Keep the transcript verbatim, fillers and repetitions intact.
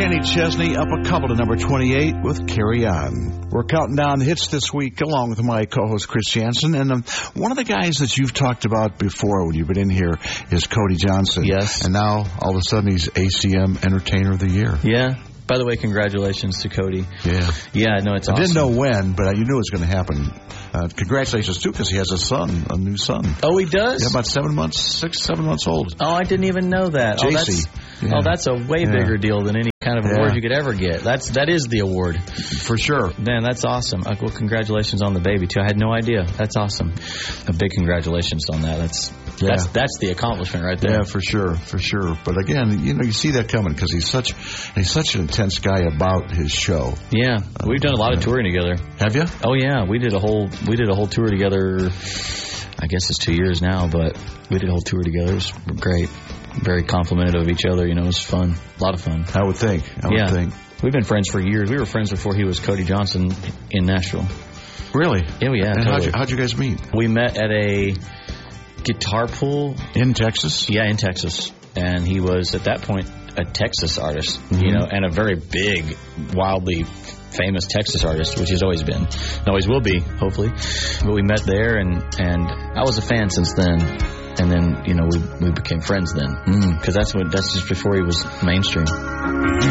Kenny Chesney up a couple to number twenty-eight with Carry On. We're counting down hits this week along with my co-host Chris Jansen. And um, one of the guys that you've talked about before when you've been in here is Cody Johnson. Yes. And now, all of a sudden, he's A C M Entertainer of the Year. Yeah. By the way, congratulations to Cody. Yeah. Yeah, no, it's I awesome. didn't know when, but you knew it was going to happen. Uh, congratulations, too, because he has a son, a new son. Oh, he does? Yeah, about seven months, six, seven months old. Oh, I didn't even know that. J C. Oh, that's, Yeah. oh, that's a way Yeah. bigger deal than any kind of Yeah. award you could ever get. That's That is the award. For sure. Man, that's awesome. Uh, well, congratulations on the baby, too. I had no idea. That's awesome. A big congratulations on that. That's Yeah. that's, that's the accomplishment right there. Yeah, for sure, for sure. But again, you know, you see that coming because he's such he's such an intense guy about his show. Yeah, we've done a lot of Yeah. touring together. Have you? Oh yeah, we did a whole we did a whole tour together. I guess it's two years now, but we did a whole tour together. It was great. Very complimented of each other. You know, it was fun. A lot of fun. I would think. I would yeah. think. We've been friends for years. We were friends before he was Cody Johnson in Nashville. Really? Yeah, yeah. And totally. how'd you, how'd you guys meet? We met at a guitar pool. In Texas? Yeah, in Texas. And he was, at that point, a Texas artist, Mm-hmm. you know, and a very big, wildly famous Texas artist, which he's always been. And always will be, hopefully. But we met there, and, and I was a fan since then. And then, you know, we we became friends then. Because mm. that's when that's just before he was mainstream.